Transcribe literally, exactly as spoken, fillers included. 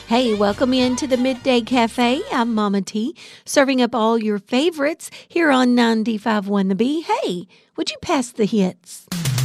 Hey, welcome into the Midday Cafe. I'm Mama T, serving up all your favorites here on ninety-five point one The Bee. Hey, would you pass the hits?